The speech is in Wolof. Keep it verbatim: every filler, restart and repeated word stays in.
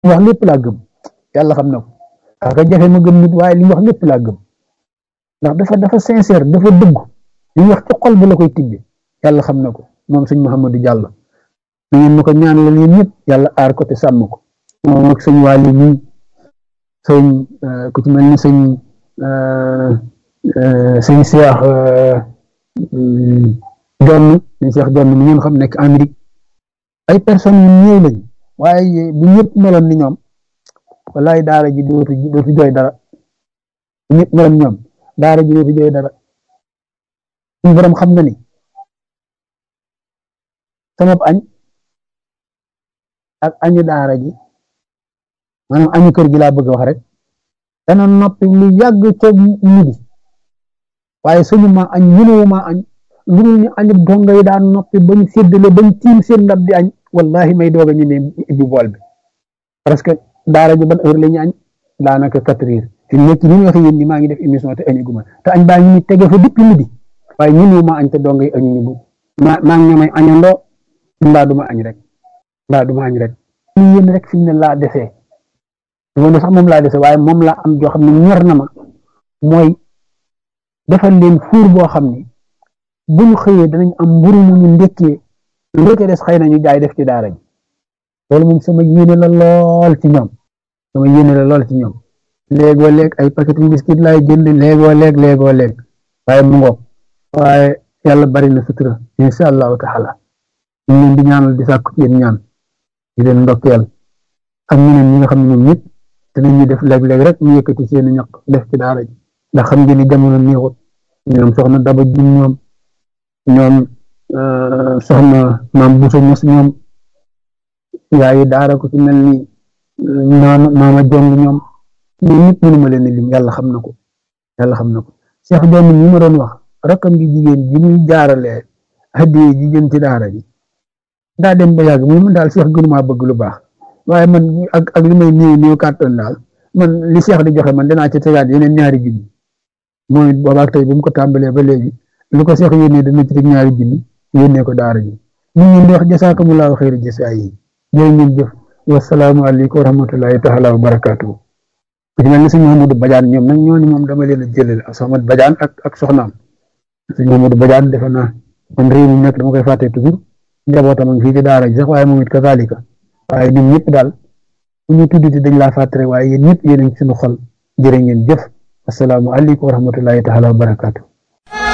mu wax lépp laa gëm yàlla xam na ko parce que jafe ma gëm nit waaye li mu wax lépp laa gëm ndax dafa dafa sincère dafa dëgg li mu wax ci xol bi la koy tibbe yàlla xam na ko moom sëñ Mouhamadou Diallo na ngeen ma ko ñaanal yéen ñëpp yàlla aar ko te sàmm ko moom ak sëñ Waly mi sëñ ku ci mel ni sëñ sëñ Cheikh Jonn sëñ Cheikh Jonn mi ngeen xam nekk Amérique ay personnes yu ñëw lañ waaye bu ñëpp meloon ni ñoom wallaay daara ji dootu dootu jooy dara bu ñëpp meloon ñoom daara ji dootu jooy dara suñu borom xam na ni sama añ ak añu daara ji maanaam añu kër gi laa bëgg wax rek dana noppi lu yàgg ca midi waaye suñu ma añ mënuwu ma añ lu ñu añu donga yi daan noppi bañ séddale bañ tiim seen ndab di añ wallahi may doog a ñu ne ibbi bool bi parce que daara ji ban heure la ñu añ daanaka quatre heures fi mu nekk ni ñu waxee yéen ni maa ngi def émission te añu guma te añ baa ngi ni tege fa depuis midi waaye mënuwu ma añ te donga yi añu ñu bu ma maa ngi ñamay añandoo mbaa duma añ rek mbaa duma añ rek ñu yéen rek fi mu ne laa defee dama sax moom laa defee waaye moom laa am joo xam ne ñor na ma mooy defal leen fuur boo xam ne bu ñu xëyee danañ am mburu mu ñu ndekkee lu ca des xëy na ñu jaay def ci daara ji loolu moom sama yéene la lool ci ñoom sama yéene la lool ci ñoom léegoo léeg ay paquetu biscuit laay jënd léegoo léeg léegoo léeg waaye mu ngoog waaye yàlla bari na sutura insha allahu taala ñu leen di ñaanal di sàkku ci yéen ñaan di leen ndokkeel ak ñeneen ñi nga xam ne ñoom ñëpp dinañu def léeg-léeg rek ñu yëkkati seen ñaq def ci daara ji ndax xam ngeen ni jamono neexut ñoom soxna Daba Jum ñoom ñoom soxna maam Bousso Ñas ñoom yaayi daara ko ci mel ni maama maama jong ñoom ñoom ñëpp mënuma leen lim yàlla xam na ko yàlla xam na ko Cheikh Jonn ñi ma doon wax rakkam gi jigéen ji muy jaaralee hadiye ji jëm ci daara ji daa dem ba yàgg mu daal Cheikh gënumaa bëgg lu baax waaye man ak ak li may néew néew kàttan daal man li Cheikh di joxe man danaa ci tegaat yeneen ñaari junni mooy boobaak tey bu mu ko tàmbalee ba léegi lu ko Cheikh yónnee dana ci teg ñaari junni yónnee ko daara ji ñu ngi di wax jasaakumullaahu xayri jasaa yi jërë ngeen jëf wasalaamu aleykum wa rahmatullahi taala wa barakaatuhu ku ci mel ni sëñ Mamadou Badiane ñoom nag ñooñu moom dama leen a jëlale ak Soxna Badiane ak ak soxnaam sëñ Mamadou Badiane defe naa man réew mi nekk dama koy fàtte toujours njabootam ak fii ci daara ji sax waaye moom it kazalika waaye ñun ñëpp daal su ñu tuddati dañ laa fàttare waaye yéen ñëpp yéen a ngi suñu xol jërë ngeen jëf assalaamu aleykum wa rahmatullahi taala wa barakaatu